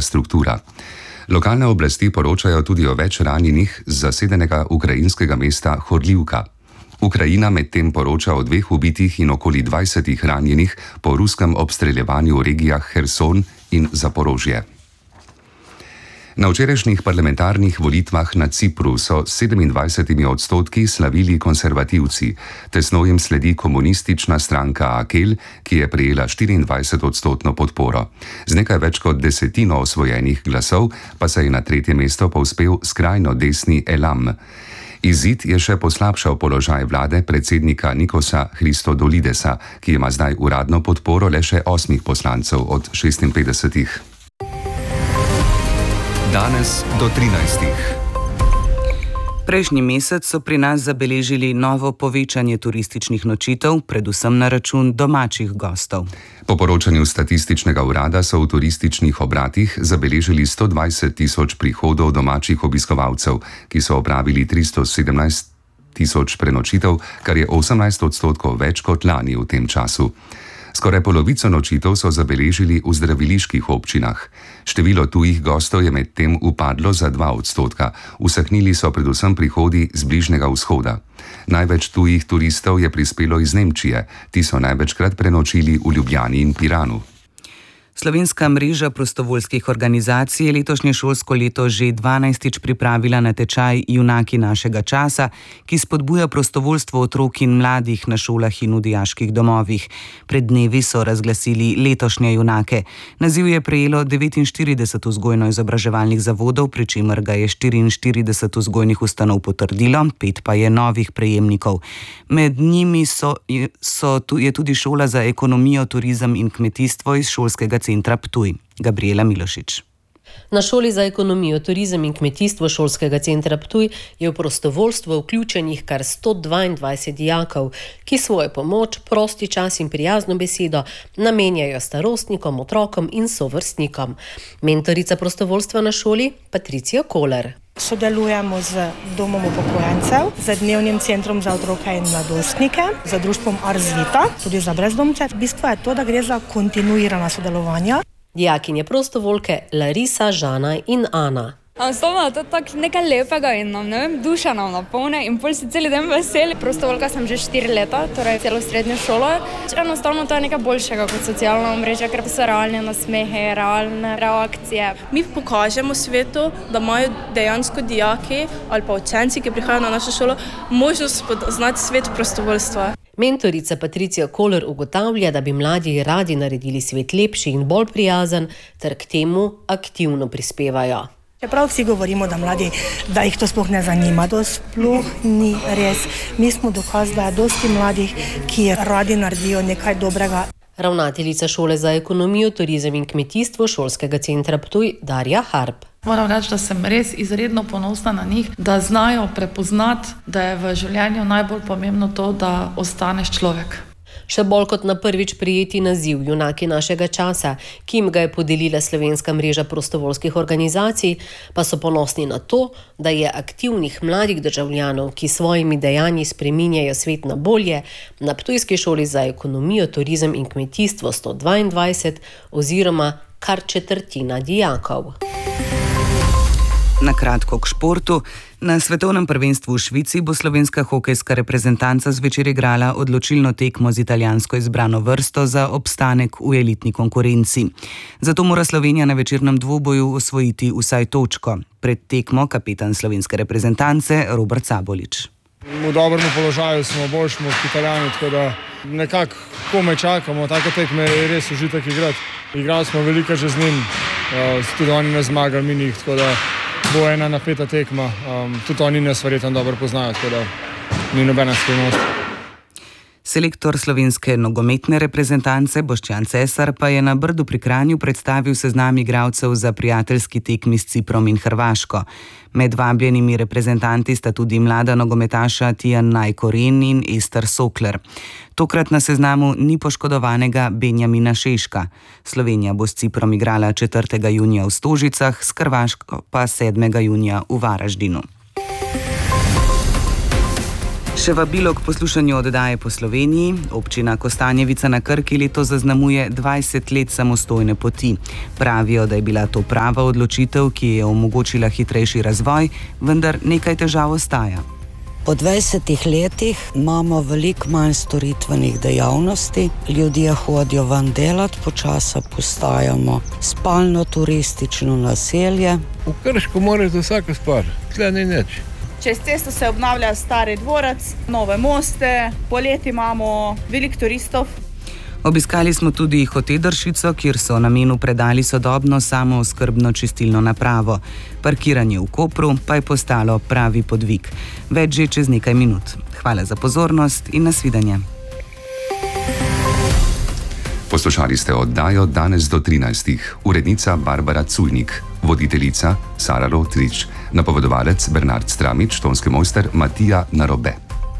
infrastruktura. Lokalne oblasti poročajo tudi o več ranjenih z zasedenega ukrajinskega mesta Horljivka. Ukrajina medtem poroča o 2 ubitih in okoli 20 ranjenih po ruskem obstreljevanju v regijah Herson in Zaporožje. Na včerajšnjih parlamentarnih volitvah na Cipru so 27% slavili konservativci. Tesno jim sledi komunistična stranka Akel, ki je prejela 24% podporo. Z nekaj več kot 10 osvojenih glasov pa se je na 3. mesto povzpel skrajno desni Elam. Izid je še poslabšal položaj vlade predsednika Nikosa Christodolidesa, ki ima zdaj uradno podporo le še 8 poslancev od 56. Danes do 13. Prejšnji mesec so pri nas zabeležili novo povečanje turističnih nočitev, predvsem na račun domačih gostov. Po poročanju statističnega urada so v turističnih obratih zabeležili 120.000 prihodov domačih obiskovalcev, ki so opravili 317.000 prenočitev, kar je 18% več kot lani v tem času. Skoraj polovico nočitev so zabeležili v zdraviliških občinah. Število tujih gostov je medtem upadlo za 2%. Usahnili so predvsem prihodi z Bližnjega vzhoda. Največ tujih turistov je prispelo iz Nemčije. Ti so največkrat prenočili v Ljubljani in Piranu. Slovenska mreža prostovoljskih organizacij je letošnje šolsko leto že 12. pripravila natečaj Junaki našega časa, ki spodbuja prostovoljstvo otrok in mladih na šolah in v dijaških domovih. Pred dnevi so razglasili letošnje junake. Naziv je prejelo 49 vzgojno-izobraževalnih zavodov, pri čemer ga je 44 vzgojnih ustanov potrdilo, 5 pa je novih prejemnikov. Med njimi je tudi šola za ekonomijo, turizem in kmetijstvo iz šolskega centra Ptuj. Gabriela Milošič. Na šoli za ekonomijo, turizem in kmetijstvo šolskega centra Ptuj je v prostovoljstvo vključenih kar 122 dijakov, ki svojo pomoč, prosti čas in prijazno besedo namenjajo starostnikom, otrokom in sovrstnikom. Mentorica prostovoljstva na šoli Patricija Koler. Sodelujemo z domom upokojencev, z dnevnim centrom za otroke in mladostnike, z društvom Ars Vita, tudi za brezdomce. Bistvo je to, da gre za kontinuirana sodelovanja. Dijakinje prostovoljke Larisa, Žana in Ana. Enostavno je to tako nekaj lepega in duša nam napolne in pol si celi dan veseli. Prostovoljka sem že 4 leta, torej celo srednjo šolo. Enostavno to je nekaj boljšega kot socialno omrežje, ker so realne nasmehe, realne reakcije. Mi pokažemo svetu, da imajo dejansko dijaki ali pa učenci, ki prihajajo na našo šolo, možnost poznati svet prostovoljstva. Mentorica Patricija Koler ugotavlja, da bi mladi radi naredili svet lepši in bolj prijazen, ter k temu aktivno prispevajo. Čeprav vsi govorimo, da mladi, da jih to sploh ne zanima, to sploh ni res. Mi smo dokaz, da je dosti mladih, ki radi naredijo nekaj dobrega. Ravnateljica šole za ekonomijo, turizem in kmetijstvo šolskega centra Ptuj Darja Harp. Moram reči, da sem res izredno ponosna na njih, da znajo prepoznati, da je v življenju najbolj pomembno to, da ostaneš človek. Še bolj kot na prvič prijeti naziv Junaki našega časa, ki jim ga je podelila Slovenska mreža prostovoljskih organizacij, pa so ponosni na to, da je aktivnih mladih državljanov, ki svojimi dejanji spreminjajo svet na bolje, na Ptujski šoli za ekonomijo, turizem in kmetijstvo 122 oziroma kar četrtina dijakov. Na kratko k športu. Na svetovnem prvenstvu v Švici bo slovenska hokejska reprezentanca zvečer igrala odločilno tekmo z italijansko izbrano vrsto za obstanek v elitni konkurenci. Zato mora Slovenija na večernem dvoboju osvojiti vsaj točko. Pred tekmo kapetan slovenske reprezentance Robert Sabolič. V dobrem položaju smo, boljši smo kot Italijani, tako da nekako komaj čakamo. Take tekme je res užitek igrati. Igrali smo veliko že z njim, tudi oni ne zmagali, mi njih, tako da bo ena napeta tekma. Tudi oni nas verjetno dobro poznajo, tako da ni nobena skrivnost. Selektor slovenske nogometne reprezentance Boštjan Cesar pa je na Brdu pri Kranju predstavil seznam igralcev za prijateljski tekmi s Ciprom in Hrvaško. Med vabljenimi reprezentanti sta tudi mlada nogometaša Tijan Najkoren in Ester Sokler. Tokrat na seznamu ni poškodovanega Benjamina Šeška. Slovenija bo s Ciprom igrala 4. junija v Stožicah, s Hrvaško pa 7. junija v Varaždinu. Še vabilo k poslušanju oddaje po Sloveniji. Občina Kostanjevica na Krki letos zaznamuje 20 let samostojne poti. Pravijo, da je bila to prava odločitev, ki je omogočila hitrejši razvoj, vendar nekaj težav ostaja. Po 20 letih imamo veliko manj storitvenih dejavnosti, ljudje hodijo ven delati, počasi postajamo spalno-turistično naselje. V Kršku moraš za vsako stvar, tle ni nič. Čez cesto se obnavlja stari dvorec, nove moste, poleti imamo veliko turistov. Obiskali smo tudi Hotedršico, kjer so namenu predali sodobno samooskrbno čistilno napravo. Parkiranje v Kopru pa je postalo pravi podvig. Več že čez nekaj minut. Hvala za pozornost in nasvidenje. Poslušali ste oddajo Danes do 13. Urednica Barbara Culnik, voditeljica Sara Rotrič, napovedovalec Bernard Stramič, tonski mojster Matija Narobe.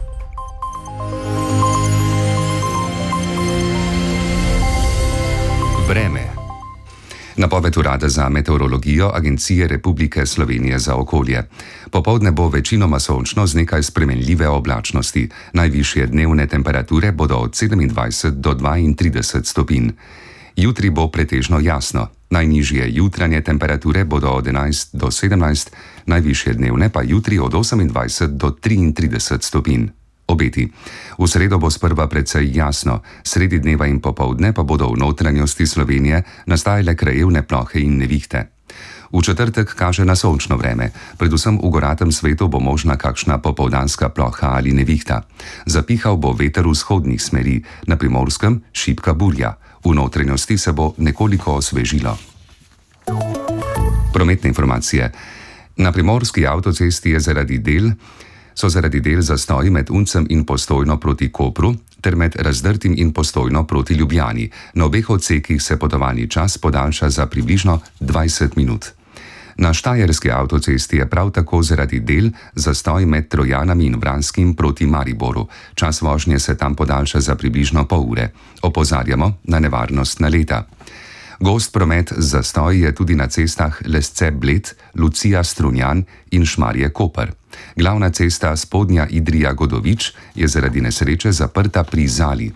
Vreme. Napoved Urada za meteorologijo Agencije Republike Slovenije za okolje. Popoldne bo večinoma sončno z nekaj spremenljive oblačnosti. Najvišje dnevne temperature bodo od 27 do 32 stopinj. Jutri bo pretežno jasno. Najnižje jutranje temperature bodo od 11 do 17, najvišje dnevne pa jutri od 28 do 33 stopinj. Obeti. V sredo bo sprva precej jasno, sredi dneva in popoldne pa bodo v notranjosti Slovenije nastajale krajevne plohe in nevihte. V četrtek kaže na sončno vreme, predvsem v goratem svetu bo možna kakšna popoldanska ploha ali nevihta. Zapihal bo veter vzhodnih smeri, na Primorskem šibka burja, v notranjosti se bo nekoliko osvežilo. Prometne informacije. Na primorski avtocesti so zaradi del zastoji med Uncem in Postojno proti Kopru ter med Razdrtim in Postojno proti Ljubljani. Na obeh odsekih se potovalni čas podaljša za približno 20 minut. Na štajerski avtocesti je prav tako zaradi del zastoj med Trojanami in Vranskim proti Mariboru. Čas vožnje se tam podaljša za približno pol ure. Opozarjamo na nevarnost naleta. Gost promet z zastoji je tudi na cestah Lesce-Bled, Lucija-Strunjan in Šmarje-Koper. Glavna cesta Spodnja Idrija-Godovič je zaradi nesreče zaprta pri Zali.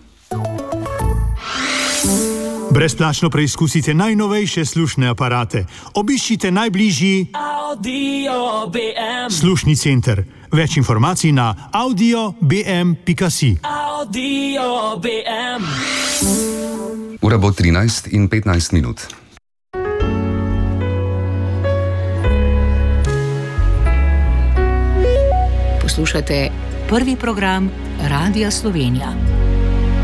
Brezplačno preizkusite najnovejše slušne aparate. Obiščite najbližji Audio BM slušni center. Več informacij na audiobm.si. Audio BM. Ura bo 13 in 15 minut. Poslušate prvi program Radia Slovenija.